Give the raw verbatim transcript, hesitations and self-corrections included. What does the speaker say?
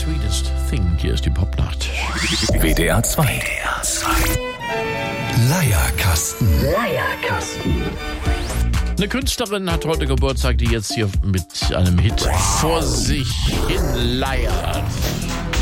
Sweetest Thing. Hier ist die Popnacht. W D R zwei. W D R zwei. Leierkasten. Leierkasten. Eine Künstlerin hat heute Geburtstag, die jetzt hier mit einem Hit vor sich hin leiert.